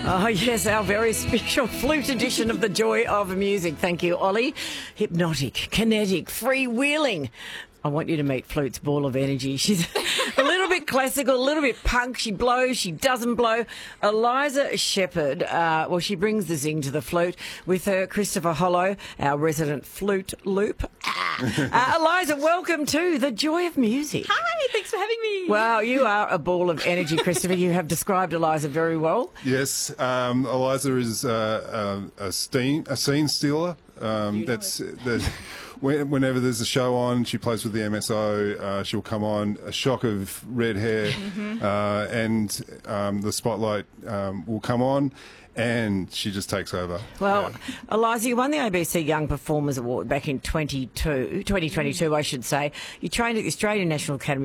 Oh, yes, our very special flute edition of The Joy of Music. Thank you, Ollie. Hypnotic, kinetic, freewheeling. I want you to meet Flute's ball of energy. She's a little bit classical, a little bit punk. She blows, she doesn't blow. Eliza Shepherd, she brings the zing to the flute with her Christopher Hollow, our resident flute loop. Eliza, welcome to The Joy of Music. Hi, thanks for having me. Wow, you are a ball of energy, Christopher. You have described Eliza very well. Yes, Eliza is a scene stealer. Whenever there's a show on, she plays with the MSO. She'll come on, a shock of red hair, and the spotlight will come on, and she just takes over. Well, yeah. Eliza, you won the ABC Young Performers Award back in 2022, I should say. You trained at the Australian National Academy